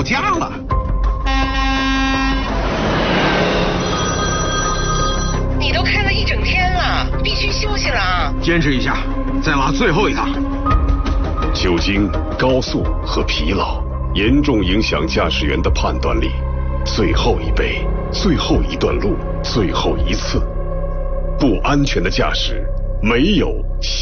家了。 你都开了一整天了，必须休息了啊！ 坚持一下，再拉最后一趟。 酒精、高速和疲劳严重影响驾驶员的判断力。最后一杯，最后一段路，最后一次，不安全的驾驶没有